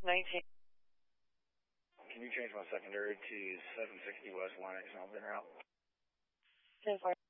19. Can you change my secondary to 760 West Lennox and I'll be route? 10-4.